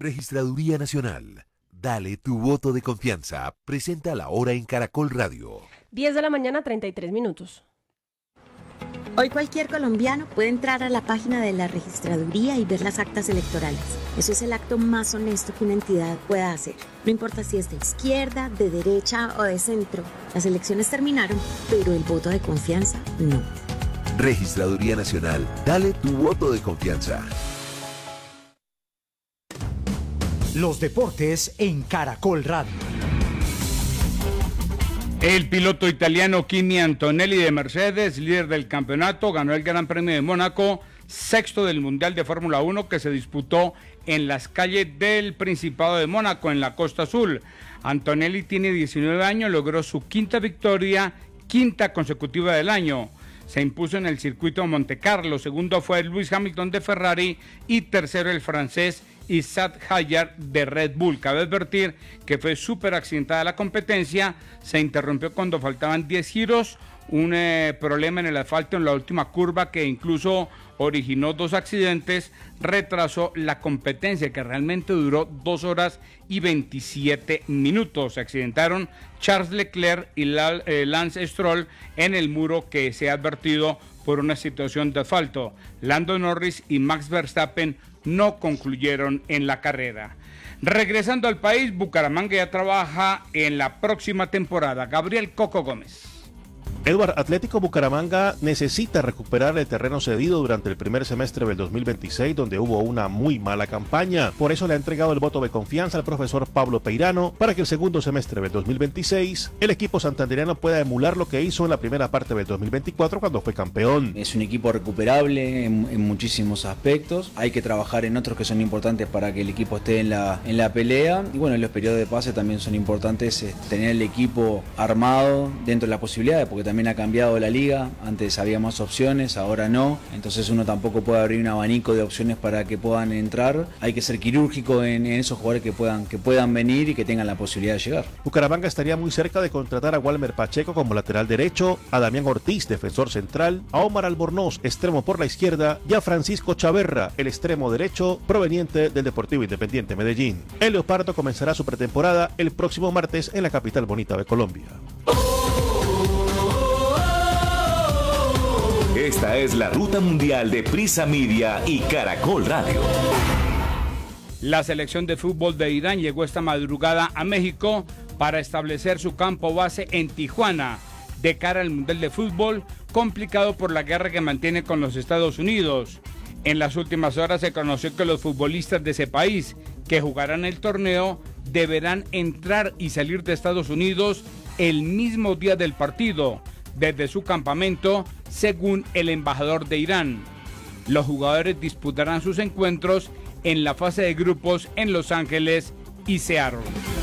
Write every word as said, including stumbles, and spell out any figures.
Registraduría Nacional. Dale tu voto de confianza. Presenta la hora en Caracol Radio. diez de la mañana, treinta y tres minutos. Hoy cualquier colombiano puede entrar a la página de la registraduría y ver las actas electorales. Eso es el acto más honesto que una entidad pueda hacer. No importa si es de izquierda, de derecha o de centro. Las elecciones terminaron, pero el voto de confianza no. Registraduría Nacional. Dale tu voto de confianza. Los deportes en Caracol Radio. El piloto italiano Kimi Antonelli de Mercedes, líder del campeonato, ganó el Gran Premio de Mónaco, sexto del Mundial de Fórmula uno que se disputó en las calles del Principado de Mónaco, en la Costa Azul. Antonelli tiene diecinueve años, logró su quinta victoria, quinta consecutiva del año. Se impuso en el circuito de Monte Carlo, segundo fue Lewis Hamilton de Ferrari y tercero el francés Isaac Hayar de Red Bull. Cabe advertir que fue súper accidentada la competencia, se interrumpió cuando faltaban diez giros, un eh, problema en el asfalto en la última curva que incluso originó dos accidentes, retrasó la competencia que realmente duró dos horas y veintisiete minutos. Se accidentaron Charles Leclerc y la, eh, Lance Stroll en el muro que se ha advertido por una situación de asfalto. Lando Norris y Max Verstappen no concluyeron en la carrera. Regresando al país, Bucaramanga ya trabaja en la próxima temporada. Gabriel Coco Gómez. Edward, Atlético Bucaramanga necesita recuperar el terreno cedido durante el primer semestre del dos mil veintiséis, donde hubo una muy mala campaña. Por eso le ha entregado el voto de confianza al profesor Pablo Peirano para que el segundo semestre del dos mil veintiséis el equipo santandereano pueda emular lo que hizo en la primera parte del dos mil veinticuatro cuando fue campeón. Es un equipo recuperable en, en muchísimos aspectos. Hay que trabajar en otros que son importantes para que el equipo esté en la, en la pelea. Y bueno, los periodos de pase también son importantes, eh, tener el equipo armado dentro de las posibilidades, porque también También ha cambiado la liga, antes había más opciones, ahora no, entonces uno tampoco puede abrir un abanico de opciones para que puedan entrar. Hay que ser quirúrgico en, en esos jugadores que puedan, que puedan venir y que tengan la posibilidad de llegar. Bucaramanga estaría muy cerca de contratar a Walmer Pacheco como lateral derecho, a Damián Ortiz, defensor central, a Omar Albornoz, extremo por la izquierda, y a Francisco Chaverra, el extremo derecho proveniente del Deportivo Independiente Medellín. El Leopardo comenzará su pretemporada el próximo martes en la capital bonita de Colombia. Esta es la ruta mundial de Prisa Media y Caracol Radio. La selección de fútbol de Irán llegó esta madrugada a México para establecer su campo base en Tijuana de cara al Mundial de Fútbol, complicado por la guerra que mantiene con los Estados Unidos. En las últimas horas se conoció que los futbolistas de ese país que jugarán el torneo deberán entrar y salir de Estados Unidos el mismo día del partido, desde su campamento, según el embajador de Irán. Los jugadores disputarán sus encuentros en la fase de grupos en Los Ángeles y Seattle.